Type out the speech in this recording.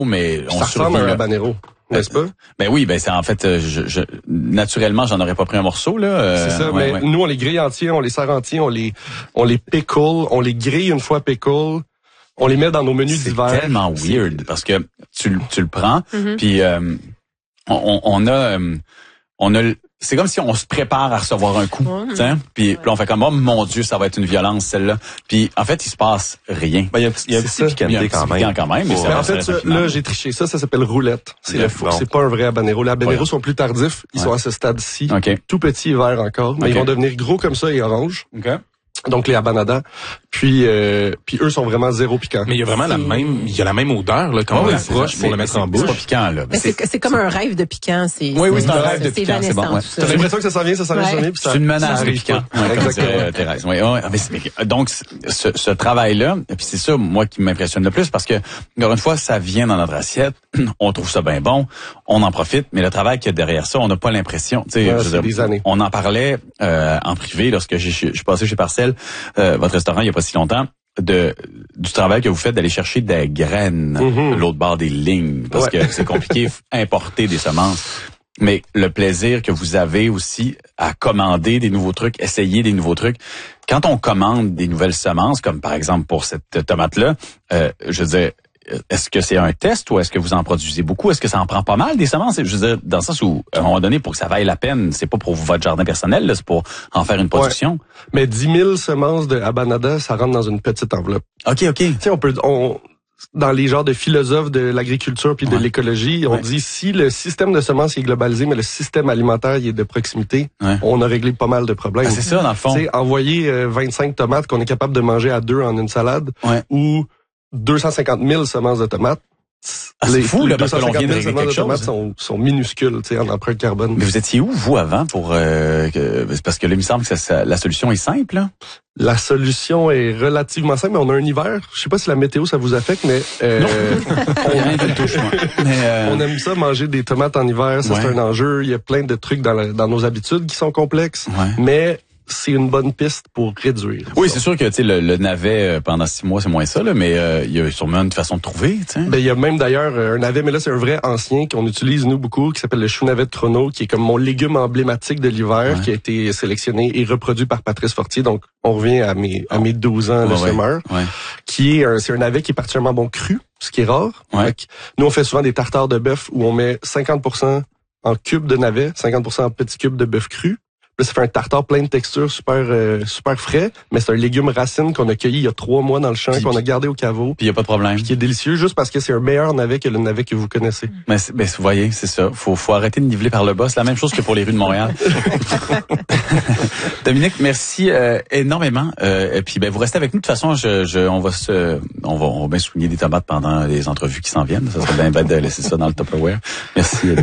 mais ça ressemble à un habanero, n'est-ce pas? Ben oui, ben c'est en fait, naturellement, j'en aurais pas pris un morceau là. C'est ça, mais nous on les grille entiers, on les serre entiers, on les pickle, on les grille une fois pickle, on les met dans nos menus d'hiver. C'est tellement weird parce que tu le prends, puis on a c'est comme si on se prépare à recevoir un coup, puis là on fait comme, oh mon Dieu, ça va être une violence celle-là. Puis en fait, il se passe rien. Ben il y a un petit piquanté quand même. Mais en fait, là j'ai triché ça s'appelle roulette. C'est pas un vrai habanero. Les habaneros sont plus tardifs, ils sont à ce stade-ci, tout petit et vert encore, mais ils vont devenir gros comme ça et orange. Donc les habanadas, puis eux sont vraiment zéro piquants. Mais il y a vraiment la même odeur là quand on l'approche pour le mettre en bouche. C'est pas piquant là. Mais c'est comme un rêve de piquant, c'est c'est un rêve de piquant, c'est bon. T'as l'impression que ça s'en vient, puis ça. C'est une menace de piquant. Exactement. Thérèse. Donc ce travail là, et puis c'est ça moi qui m'impressionne le plus parce que encore une fois ça vient dans notre assiette, on trouve ça bien bon, on en profite, mais le travail qu'il y a derrière ça, on n'a pas l'impression, tu sais, des années. On en parlait en privé lorsque je suis passé chez Parcelles, votre restaurant il y a pas si longtemps, du travail que vous faites d'aller chercher des graines de l'autre bord des lignes parce que c'est compliqué importer des semences. Mais le plaisir que vous avez aussi à commander des nouveaux trucs, essayer des nouveaux trucs. Quand on commande des nouvelles semences, comme par exemple pour cette tomate-là, je veux dire, est-ce que c'est un test ou est-ce que vous en produisez beaucoup? Est-ce que ça en prend pas mal des semences? Je veux dire, dans le sens où, à un moment donné, pour que ça vaille la peine, c'est pas pour votre jardin personnel, là, c'est pour en faire une production. Mais 10 000 semences de habanada, ça rentre dans une petite enveloppe. OK. Tu sais, dans les genres de philosophes de l'agriculture puis de l'écologie, on dit si le système de semences est globalisé, mais le système alimentaire il est de proximité, on a réglé pas mal de problèmes. C'est ça, dans le fond. Tu sais, envoyer 25 tomates qu'on est capable de manger à 2 en une salade, ou 250 000 semences de tomates. C'est fou, là, parce que l'on vient de régler quelque chose. Sont minuscules, tu sais, en empreinte carbone. Mais vous étiez où, vous, avant, parce que là, il me semble que la solution est simple, là? La solution est relativement simple, mais on a un hiver. Je sais pas si la météo, ça vous affecte, mais, on aime ça, manger des tomates en hiver. Ça, c'est un enjeu. Il y a plein de trucs dans nos habitudes qui sont complexes. Mais, c'est une bonne piste pour réduire. Oui, c'est sûr que tu sais le navet pendant 6 mois c'est moins ça là, mais il y a sûrement une façon de trouver, tu sais. Ben il y a même d'ailleurs un navet, mais là c'est un vrai ancien qu'on utilise nous beaucoup, qui s'appelle le chou navet de Chrono, qui est comme mon légume emblématique de l'hiver, qui a été sélectionné et reproduit par Patrice Fortier. Donc on revient à mes 12 ans de semeur, qui est c'est un navet qui est particulièrement bon cru, ce qui est rare. Nous on fait souvent des tartares de bœuf où on met 50% en cubes de navet, 50% en petits cubes de bœuf cru. Là, ça fait un tartare plein de textures, super frais, mais c'est un légume racine qu'on a cueilli il y a 3 mois dans le champ, qu'on a gardé au caveau. Puis il y a pas de problème. Puis qui est délicieux juste parce que c'est un meilleur navet que le navet que vous connaissez. Mais vous voyez, c'est ça. Faut arrêter de niveler par le bas. C'est la même chose que pour les rues de Montréal. Dominique, merci énormément. Et puis vous restez avec nous. De toute façon, on va bien souligner des tomates pendant les entrevues qui s'en viennent. Ça serait bien bête de laisser ça dans le Tupperware. Merci.